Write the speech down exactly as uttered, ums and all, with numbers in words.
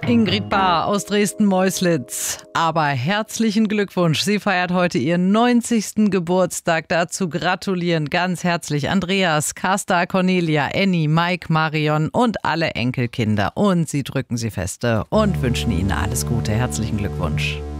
Ingrid Bahr aus Dresden-Meuslitz. Aber herzlichen Glückwunsch. Sie feiert heute ihren neunzigsten Geburtstag. Dazu gratulieren ganz herzlich Andreas, Carsta, Cornelia, Annie, Mike, Marion und alle Enkelkinder. Und sie drücken sie feste und wünschen ihnen alles Gute. Herzlichen Glückwunsch.